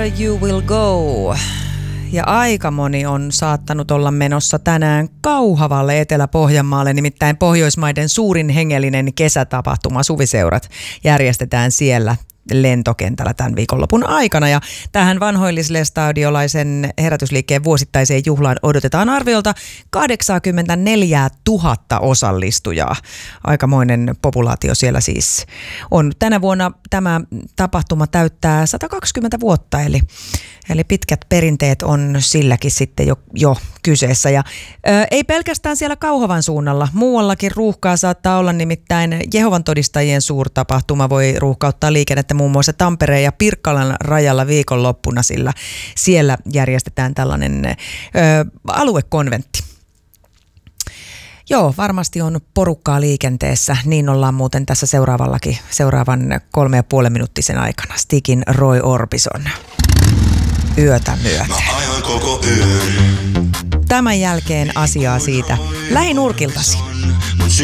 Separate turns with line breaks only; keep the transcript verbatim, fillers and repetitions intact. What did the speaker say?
Wherever You Will Go. Ja aika moni on saattanut olla menossa tänään Kauhavalle Etelä-Pohjanmaalle, nimittäin Pohjoismaiden suurin hengellinen kesätapahtuma Suviseurat järjestetään siellä lentokentällä tämän viikonlopun aikana. Ja tähän vanhoillislestadiolaisen herätysliikkeen vuosittaiseen juhlaan odotetaan arviolta kahdeksankymmentäneljätuhatta osallistujaa. Aikamoinen populaatio siellä siis on. Tänä vuonna tämä tapahtuma täyttää sata kaksikymmentä vuotta, eli, eli pitkät perinteet on silläkin sitten jo, jo kyseessä. Ja ö, ei pelkästään siellä Kauhavan suunnalla, muuallakin ruuhkaa saattaa olla, nimittäin Jehovan todistajien suurtapahtuma voi ruuhkauttaa liikennettä muun muassa Tampereen ja Pirkkalan rajalla viikonloppuna, sillä siellä järjestetään tällainen ö, aluekonventti. Joo, varmasti on porukkaa liikenteessä. Niin ollaan muuten tässä seuraavallakin, seuraavan kolme ja puolen minuuttisen aikana. Stigin Roy Orbison. Yötä myöten. Tämän jälkeen asiaa siitä lähinurkiltasi.